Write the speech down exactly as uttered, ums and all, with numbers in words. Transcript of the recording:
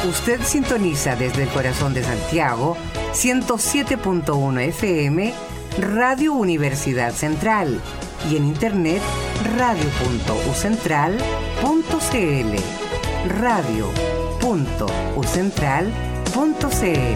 Usted sintoniza desde el corazón de Santiago ciento siete punto uno F M Radio Universidad Central y en internet radio punto u central punto c l radio punto u central punto c l.